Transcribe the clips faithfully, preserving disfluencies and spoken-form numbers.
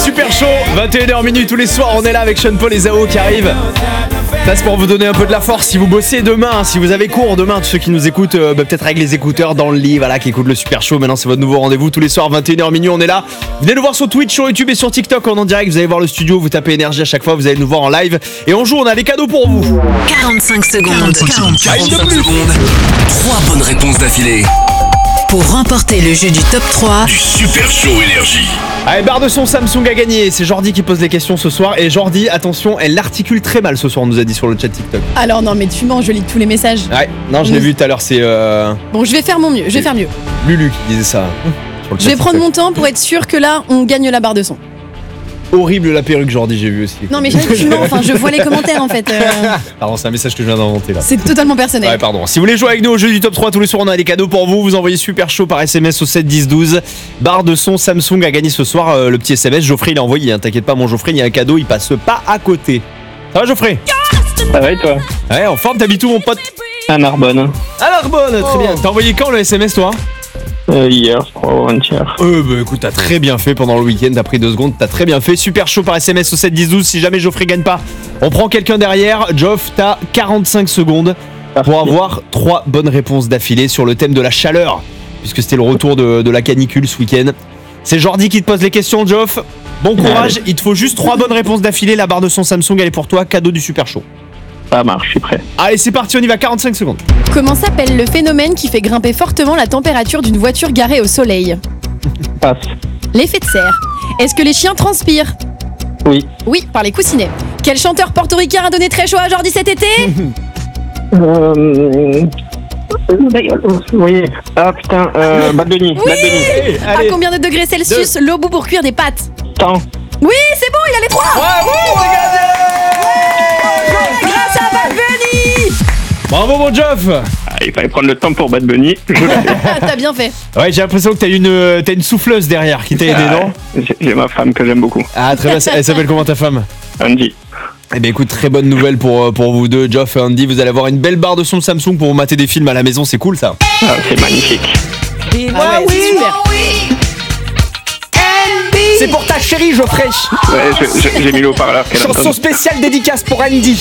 Super Show, vingt et une heures minuit tous les soirs, on est là avec Sean Paul et Zao qui arrivent. Ça c'est pour vous donner un peu de la force si vous bossez demain, si vous avez cours demain, tous ceux qui nous écoutent, euh, bah, peut-être avec les écouteurs dans le lit, voilà, qui écoutent le Super Show. Maintenant c'est votre nouveau rendez-vous tous les soirs, vingt et une heures minuit, on est là. Venez nous voir sur Twitch, sur YouTube et sur TikTok, on est en direct, vous allez voir le studio, vous tapez énergie à chaque fois, vous allez nous voir en live. Et on joue, on a des cadeaux pour vous. quarante-cinq secondes. quarante-cinq secondes. Trois bonnes réponses d'affilée. Pour remporter le jeu du top trois du Super Show Énergie. Allez, barre de son Samsung a gagné. C'est Jordi qui pose les questions ce soir. Et Jordi, attention, elle l'articule très mal ce soir, on nous a dit sur le chat TikTok. Alors non, mais tu mens, je lis tous les messages. Ouais, non, je l'ai vu tout à l'heure, c'est euh... Bon, je vais faire mon mieux, je vais faire mieux. Lulu qui disait ça sur le chat Je vais prendre TikTok. mon temps pour être sûr que là, on gagne la barre de son. Horrible la perruque, Jordi, j'ai vu aussi. Non, mais tu mens, enfin, je vois les commentaires en fait. euh, Pardon, c'est un message que je viens d'inventer là. C'est totalement personnel. Ouais, pardon. Si vous voulez jouer avec nous au jeu du top trois tous les soirs, on a des cadeaux pour vous. Vous envoyez Super Show par S M S au sept dix douze. Barre de son Samsung a gagné ce soir euh, le petit S M S. Geoffrey il a envoyé, hein, t'inquiète pas, mon Geoffrey, il y a un cadeau, il passe pas à côté. Ça va, Geoffrey? Ça va et toi? Ouais, en forme, t'habites où, mon pote? À Narbonne. À Narbonne, très bien. T'as envoyé quand le S M S, toi? Euh, hier, je crois, ou avant-hier. Euh, bah écoute, t'as très bien fait pendant le week-end, t'as pris deux secondes, t'as très bien fait. Super Show par S M S au sept dix douze. Si jamais Geoffrey gagne pas, on prend quelqu'un derrière. Geoff, t'as quarante-cinq secondes pour avoir trois bonnes réponses d'affilée sur le thème de la chaleur, puisque c'était le retour de, de la canicule ce week-end. C'est Jordi qui te pose les questions, Geoff. Bon courage, il te faut juste trois bonnes réponses d'affilée. La barre de son Samsung, elle est pour toi, cadeau du Super Show. Ça marche, je suis prêt. Allez, c'est parti, on y va, quarante-cinq secondes. Comment s'appelle le phénomène qui fait grimper fortement la température d'une voiture garée au soleil? Passe. L'effet de serre. Est-ce que les chiens transpirent? Oui. Oui, par les coussinets. Quel chanteur portoricain a donné très chaud à Jordi cet été? Euh... Oui. Ah putain, euh, Bad Bunny. Oui. Bad Bunny. À combien de degrés Celsius l'eau bout pour cuire des pâtes? Temps. Oui, c'est bon, il a les trois. Bravo, Grâce à Bad Bunny. Bravo, mon Geoff. Ah, il fallait prendre le temps pour Bad Bunny. Je l'ai fait. T'as bien fait. Ouais, j'ai l'impression que t'as une, t'as une souffleuse derrière qui t'a aidé, non? J'ai- J'ai ma femme que j'aime beaucoup. Ah, très bien, elle s'appelle comment ta femme? Andy. Eh bien écoute, très bonne nouvelle pour, pour vous deux, Geoff et Andy. Vous allez avoir une belle barre de son Samsung pour vous mater des films à la maison, c'est cool ça. Ah, c'est magnifique. Ah ouais, c'est super. C'est pour ta chérie, Geoffrey. Ouais, je- je- j'ai mis le haut-parleur qu'elle Chanson entend. spéciale dédicace pour Andy.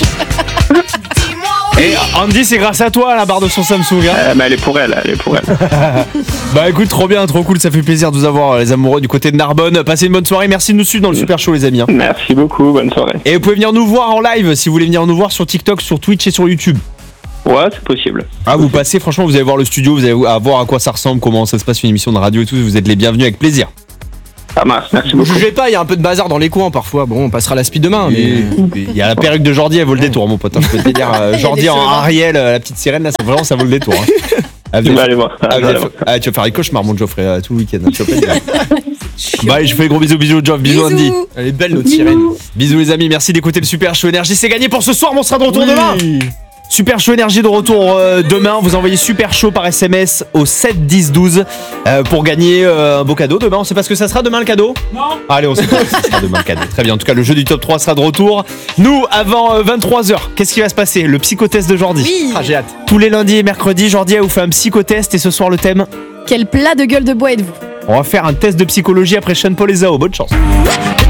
Et Andy, c'est grâce à toi la barre de son Samsung. Hein. Euh, mais elle est pour elle, elle est pour elle. Bah écoute, trop bien, trop cool, ça fait plaisir de vous avoir les amoureux du côté de Narbonne. Passez une bonne soirée, merci de nous suivre dans le Super Show les amis. Hein. Merci beaucoup, bonne soirée. Et vous pouvez venir nous voir en live si vous voulez venir nous voir sur TikTok, sur Twitch et sur YouTube. Ouais, c'est possible. Ah, vous passez, franchement, vous allez voir le studio, vous allez voir à quoi ça ressemble, comment ça se passe une émission de radio et tout. Vous êtes les bienvenus avec plaisir. Ça marche, merci Ne beaucoup. jugez pas, il y a un peu de bazar dans les coins parfois. Bon, on passera la speed demain, mais. Il y a la perruque de Jordi, elle vaut le détour, mon pote. Hein, je peux te dire, euh, Jordi en Ariel, euh, la petite sirène, là, ça, vraiment, ça vaut le détour. Hein. Ah, Tu vous vas allez- aller voir ça. ah, tu vous vas allez- aller voir ça. ah, tu vas faire les cauchemars, mon Geoffrey, euh, tout le week-end. Hein, tu vas pas dire. Bye, je fais gros bisous, bisous, Geoff, bisous, Bisous. Andy. Elle est belle notre sirène. Bisous, les amis, merci d'écouter le Super Show Énergie. C'est gagné pour ce soir, mais on sera de retour demain. Super Show Énergie de retour euh, demain. Vous envoyez Super Show par S M S au sept dix douze euh, pour gagner euh, un beau cadeau. Demain, on sait pas ce que ça sera demain le cadeau? Non. Allez, on sait pas ce que ça sera demain le cadeau. Très bien. En tout cas, le jeu du top trois sera de retour. Nous, avant euh, vingt-trois heures, qu'est-ce qui va se passer? Le psychotest de Jordi. Oui. Ah, j'ai hâte. Tous les lundis et mercredis, Jordi a vous fait un psychotest et ce soir le thème. Quel plat de gueule de bois êtes-vous? On va faire un test de psychologie après Sean Paul et Zao. Bonne chance.